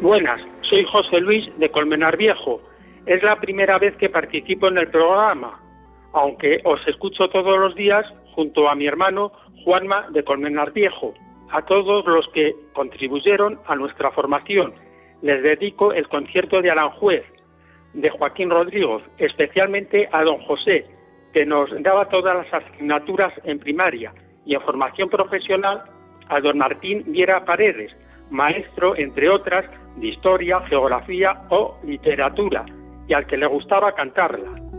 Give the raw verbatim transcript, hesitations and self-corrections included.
Buenas, soy José Luis de Colmenar Viejo. Es la primera vez que participo en el programa, aunque os escucho todos los días junto a mi hermano Juanma de Colmenar Viejo. A todos los que contribuyeron a nuestra formación les dedico el concierto de Aranjuez de Joaquín Rodríguez, especialmente a don José, que nos daba todas las asignaturas en primaria, y en formación profesional a don Martín Viera Paredes, maestro, entre otras, de historia, geografía o literatura, y al que le gustaba cantarla.